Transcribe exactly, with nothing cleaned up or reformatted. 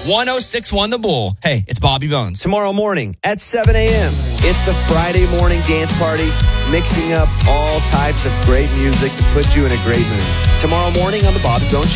one oh six point one The Bull. Hey, it's Bobby Bones. Tomorrow morning at seven a.m., it's the Friday morning dance party, mixing up all types of great music to put you in a great mood. Tomorrow morning on The Bobby Bones Show.